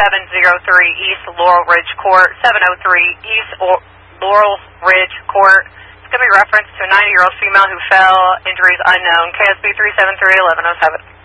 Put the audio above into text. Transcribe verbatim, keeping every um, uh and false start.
seven zero three East Laurel Ridge Court, seven oh three East o- Laurel Ridge Court. It's going to be reference to a ninety-year-old female who fell, injuries unknown, K S B three seven three one one oh seven.